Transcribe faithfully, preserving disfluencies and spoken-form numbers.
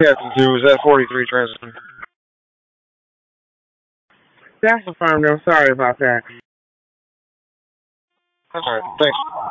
Captain two, is that forty-three transmitter? That's affirmed. I'm sorry about that. Alright, thanks.